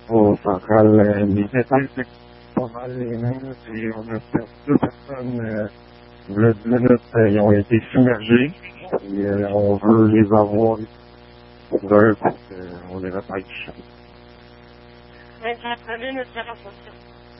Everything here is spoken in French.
au central, les détails, c'est pas mal les mêmes, et on a perdu 2 personnes, le 10 minutes, ils ont été submergés, et on veut les avoir pour eux, parce qu'on les repêche. 24 minutes,